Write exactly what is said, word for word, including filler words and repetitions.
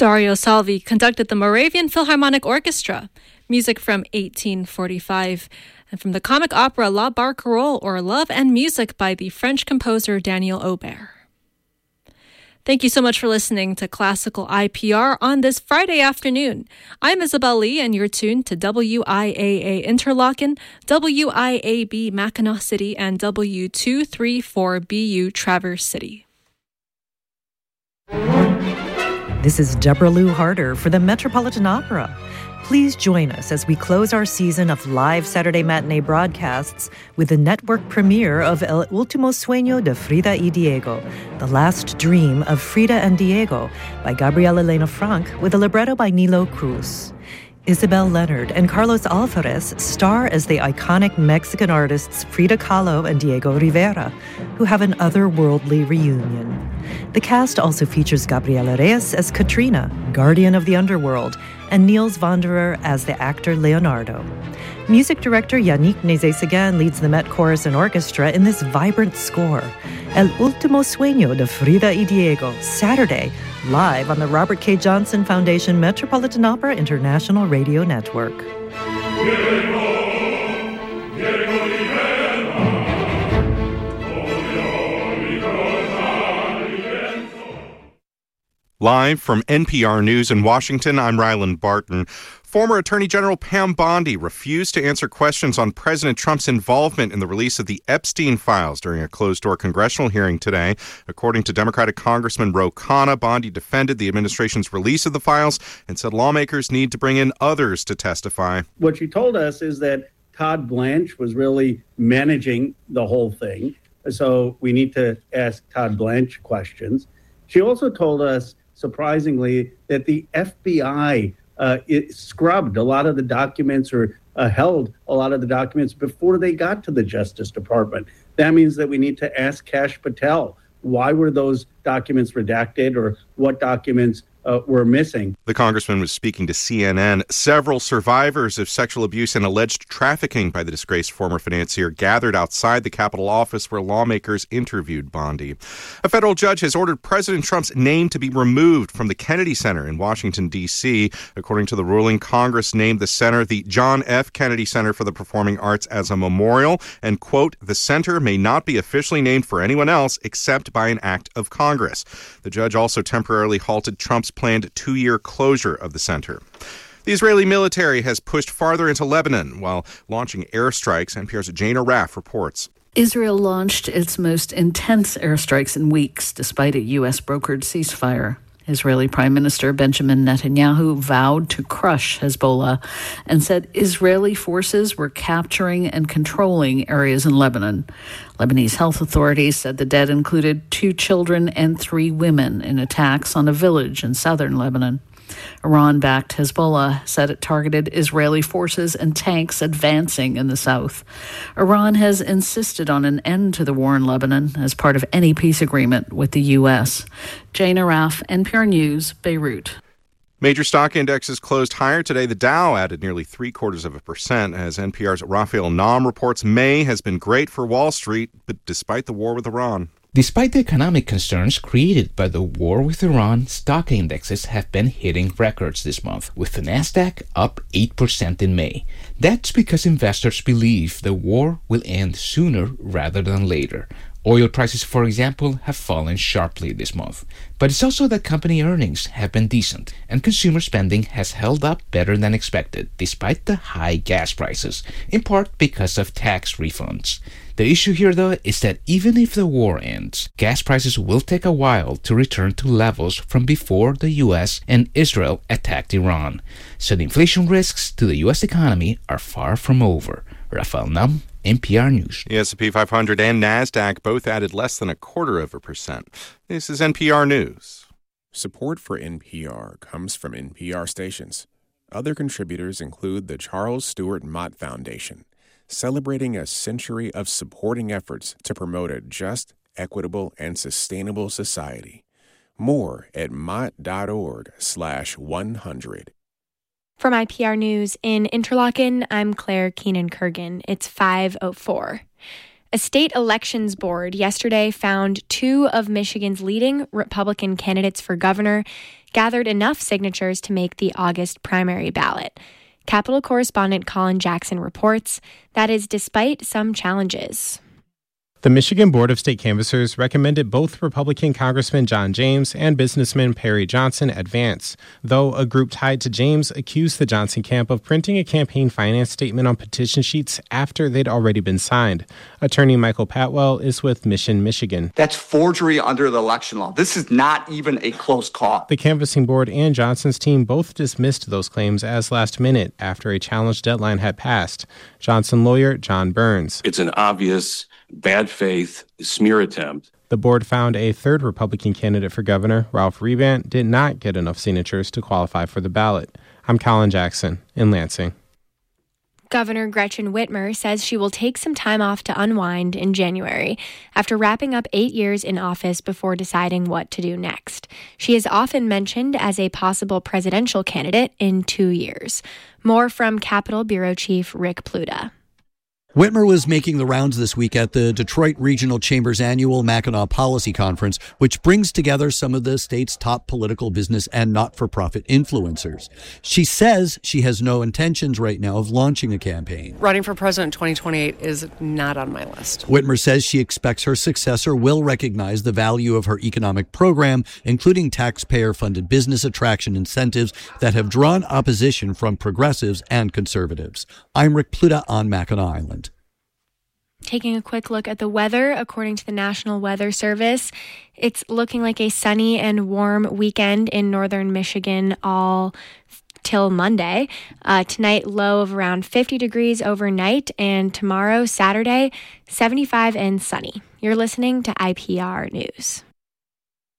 Dario Salvi conducted the Moravian Philharmonic Orchestra, music from eighteen forty-five, and from the comic opera La Barcarolle, or Love and Music, by the French composer Daniel Aubert. Thank you so much for listening to Classical I P R on this Friday afternoon. I'm Isabel Lee, and you're tuned to W I A A Interlaken, W I A B Mackinac City, and W two thirty-four B U Traverse City. This is Deborah Lou Harder for the Metropolitan Opera. Please join us as we close our season of live Saturday matinee broadcasts with the network premiere of El Último Sueño de Frida y Diego, The Last Dream of Frida and Diego, by Gabriela Elena Frank, with a libretto by Nilo Cruz. Isabel Leonard and Carlos Alvarez star as the iconic Mexican artists Frida Kahlo and Diego Rivera, who have an otherworldly reunion. The cast also features Gabriela Reyes as Katrina, guardian of the underworld, and Niels Wanderer as the actor Leonardo. Music director Yannick Nézet-Séguin leads the Met Chorus and Orchestra in this vibrant score. El Último Sueño de Frida y Diego, Saturday, live on the Robert K. Johnson Foundation Metropolitan Opera International Radio Network. Live from N P R News in Washington, I'm Ryland Barton. Former Attorney General Pam Bondi refused to answer questions on President Trump's involvement in the release of the Epstein files during a closed-door congressional hearing today. According to Democratic Congressman Ro Khanna, Bondi defended the administration's release of the files and said lawmakers need to bring in others to testify. What she told us is that Todd Blanche was really managing the whole thing, so we need to ask Todd Blanche questions. She also told us, surprisingly, that the F B I uh, it scrubbed a lot of the documents or uh, held a lot of the documents before they got to the Justice Department. That means that we need to ask Kash Patel, why were those documents redacted, or what documents uh, were missing? The congressman was speaking to C N N. Several survivors of sexual abuse and alleged trafficking by the disgraced former financier gathered outside the Capitol office where lawmakers interviewed Bondi. A federal judge has ordered President Trump's name to be removed from the Kennedy Center in Washington, D C According to the ruling, Congress named the center the John F. Kennedy Center for the Performing Arts as a memorial, and, quote, the center may not be officially named for anyone else except by an act of Congress. The judge also temporarily halted Trump's planned two-year closure of the center. The Israeli military has pushed farther into Lebanon while launching airstrikes. N P R's Jane Araf reports. Israel launched its most intense airstrikes in weeks, despite a U S brokered ceasefire. Israeli Prime Minister Benjamin Netanyahu vowed to crush Hezbollah and said Israeli forces were capturing and controlling areas in Lebanon. Lebanese health authorities said the dead included two children and three women in attacks on a village in southern Lebanon. Iran-backed Hezbollah said it targeted Israeli forces and tanks advancing in the south. Iran has insisted on an end to the war in Lebanon as part of any peace agreement with the U S. Jane Araf, N P R News, Beirut. Major stock indexes closed higher today. The Dow added nearly three quarters of a percent. As N P R's Raphael Naum reports, May has been great for Wall Street, but despite the war with Iran. Despite the economic concerns created by the war with Iran, stock indexes have been hitting records this month, with the Nasdaq up eight percent in May. That's because investors believe the war will end sooner rather than later. Oil prices, for example, have fallen sharply this month. But it's also that company earnings have been decent, and consumer spending has held up better than expected, despite the high gas prices, in part because of tax refunds. The issue here, though, is that even if the war ends, gas prices will take a while to return to levels from before the U S and Israel attacked Iran. So the inflation risks to the U S economy are far from over. Raphael Naum, N P R News. The S and P five hundred and NASDAQ both added less than a quarter of a percent. This is N P R News. Support for N P R comes from N P R stations. Other contributors include the Charles Stewart Mott Foundation, celebrating a century of supporting efforts to promote a just, equitable, and sustainable society. More at mott.org slash 100. From I P R News in Interlaken, I'm Claire Keenan-Kurgan. It's five oh four. A state elections board yesterday found two of Michigan's leading Republican candidates for governor gathered enough signatures to make the August primary ballot. Capitol correspondent Colin Jackson reports that is despite some challenges. The Michigan Board of State Canvassers recommended both Republican Congressman John James and businessman Perry Johnson advance, though a group tied to James accused the Johnson camp of printing a campaign finance statement on petition sheets after they'd already been signed. Attorney Michael Patwell is with Mission Michigan. That's forgery under the election law. This is not even a close call. The canvassing board and Johnson's team both dismissed those claims as last minute after a challenge deadline had passed. Johnson lawyer John Burns. It's an obvious bad faith smear attempt. The board found a third Republican candidate for governor, Ralph Rebant, did not get enough signatures to qualify for the ballot. I'm Colin Jackson in Lansing. Governor Gretchen Whitmer says she will take some time off to unwind in January after wrapping up eight years in office before deciding what to do next. She is often mentioned as a possible presidential candidate in two years. More from Capitol Bureau Chief Rick Pluta. Whitmer was making the rounds this week at the Detroit Regional Chamber's annual Mackinac Policy Conference, which brings together some of the state's top political, business, and not-for-profit influencers. She says she has no intentions right now of launching a campaign. Running for president in twenty twenty-eight is not on my list. Whitmer says she expects her successor will recognize the value of her economic program, including taxpayer-funded business attraction incentives that have drawn opposition from progressives and conservatives. I'm Rick Pluta on Mackinac Island. Taking a quick look at the weather, according to the National Weather Service, it's looking like a sunny and warm weekend in northern Michigan all till Monday. Uh, tonight, low of around fifty degrees overnight, and tomorrow, Saturday, seventy-five and sunny. You're listening to I P R News.